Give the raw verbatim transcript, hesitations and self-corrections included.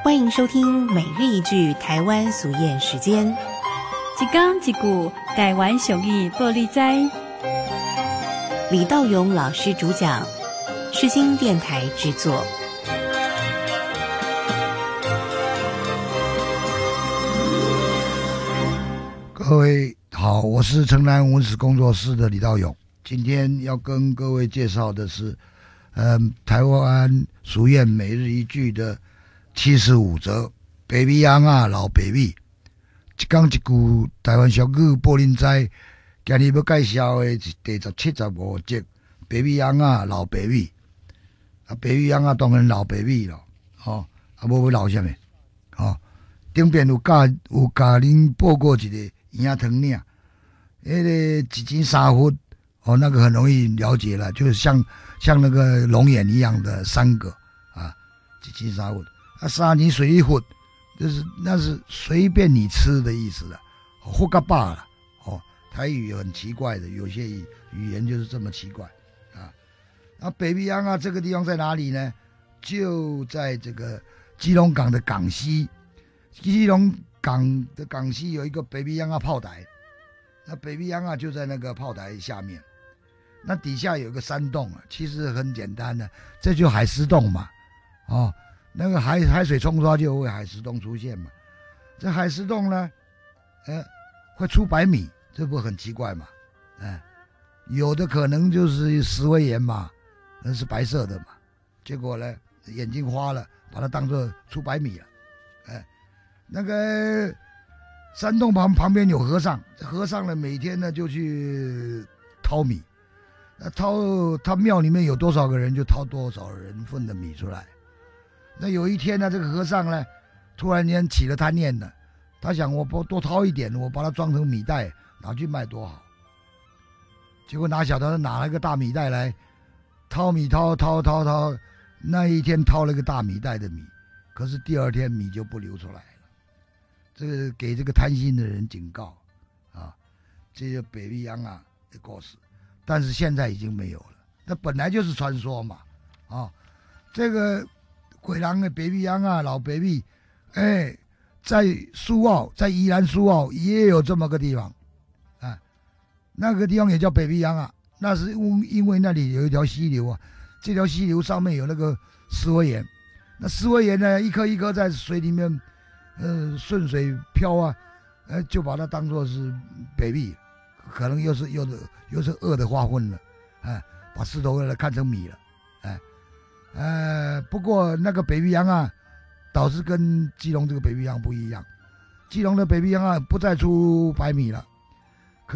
欢迎收听每日一句台湾俗谚时间。 一讲一句台湾俗语报你知。 李道勇老师主讲，世新电台制作。 各位好，我是城南文史工作室的李道勇。今天要跟各位介绍的是，呃，台湾俗谚每日一句的七十五则。北米秧啊，老北米。一讲一句台湾俗语报恁知。今日要介绍的是第十七、十五集。北米秧啊，老北米。啊，北米秧啊，当然老北米咯。哦，啊，无要老啥物？哦，顶边有教有教恁报过一个羊汤领，迄个一斤三分。哦，那个很容易了解了，就是像像那个龙眼一样的三个啊，一斤三分。啊，三斤水一分，就是那是随便你吃的意思了，或个罢了。哦，台语很奇怪的，有些语语言就是这么奇怪啊。那北米秧啊，这个地方在哪里呢？就在这个基隆港的港西，基隆港的港西有一个北米秧啊炮台，那北米秧啊就在那个炮台下面。那底下有个山洞啊，其实很简单的，这就海石洞嘛，哦，那个海海水冲刷就会海石洞出现嘛。这海石洞呢，呃，会出白米，这不很奇怪嘛？哎，有的可能就是石灰岩嘛，那是白色的嘛，结果呢眼睛花了，把它当作出白米了。哎，那个山洞旁旁边有和尚，和尚呢每天呢就去淘米。那掏他庙里面有多少个人，就掏多少人份的米出来。那有一天呢，这个和尚呢，突然间起了贪念了，他想我不多掏一点，我把它装成米袋拿去卖多好。结果哪晓得他拿了个大米袋来掏米，掏掏掏掏，那一天掏了个大米袋的米，可是第二天米就不流出来了。这个给这个贪心的人警告啊，这就北米秧啊的故事。但是现在已经没有了，那本来就是传说嘛，啊，这个鬼狼的北米秧啊，老北米，哎，在苏澳，在宜兰苏澳也有这么个地方，啊，那个地方也叫北米秧啊，那是因因为那里有一条溪流啊，这条溪流上面有那个石灰岩，那石灰岩呢，一颗一颗在水里面，呃，顺水漂啊，呃，就把它当作是北米。可能又是又是又是恶的划分了，哎，把石头呢看成米了，哎，呃，不过那个北米秧啊，倒是跟基隆这个北米秧不一样，基隆的北米秧啊不再出白米了，